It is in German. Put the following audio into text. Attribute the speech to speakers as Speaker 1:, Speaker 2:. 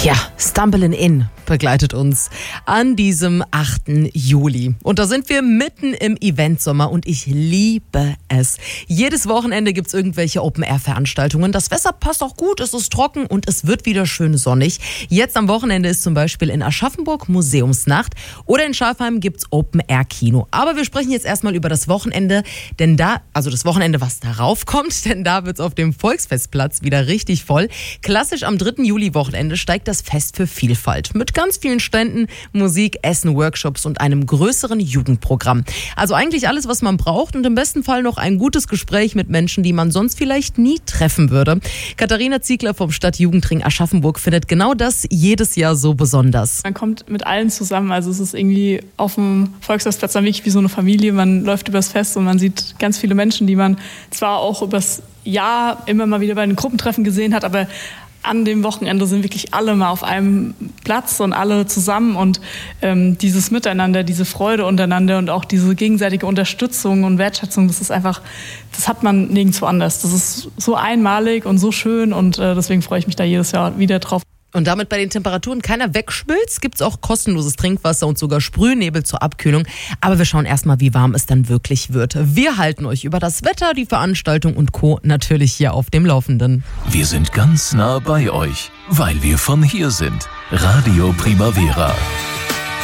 Speaker 1: Ja, Stumbling In begleitet uns an diesem 8. Juli. Und da sind wir mitten im Eventsommer und ich liebe es. Jedes Wochenende gibt's irgendwelche Open-Air-Veranstaltungen. Das Wetter passt auch gut, es ist trocken und es wird wieder schön sonnig. Jetzt am Wochenende ist zum Beispiel in Aschaffenburg Museumsnacht oder in Scharfheim gibt's Open-Air-Kino. Aber wir sprechen jetzt erstmal über das Wochenende, denn das Wochenende, was darauf kommt, denn da wird's auf dem Volksfestplatz wieder richtig voll. Klassisch am 3. Juli-Wochenende steigt das Fest für Vielfalt mit ganz vielen Ständen, Musik, Essen, Workshops und einem größeren Jugendprogramm. Also eigentlich alles, was man braucht und im besten Fall noch ein gutes Gespräch mit Menschen, die man sonst vielleicht nie treffen würde. Katharina Ziegler vom Stadtjugendring Aschaffenburg findet genau das jedes Jahr so besonders.
Speaker 2: Man kommt mit allen zusammen, also es ist irgendwie auf dem Volksfestplatz dann wirklich wie so eine Familie. Man läuft übers Fest und man sieht ganz viele Menschen, die man zwar auch übers Jahr immer mal wieder bei den Gruppentreffen gesehen hat, aber an dem Wochenende sind wirklich alle mal auf einem Platz und alle zusammen und dieses Miteinander, diese Freude untereinander und auch diese gegenseitige Unterstützung und Wertschätzung, das hat man nirgendwo anders. Das ist so einmalig und so schön und deswegen freue ich mich da jedes Jahr wieder drauf.
Speaker 1: Und damit bei den Temperaturen keiner wegschmilzt, gibt's auch kostenloses Trinkwasser und sogar Sprühnebel zur Abkühlung. Aber wir schauen erstmal, wie warm es dann wirklich wird. Wir halten euch über das Wetter, die Veranstaltung und Co. natürlich hier auf dem Laufenden.
Speaker 3: Wir sind ganz nah bei euch, weil wir von hier sind. Radio Primavera.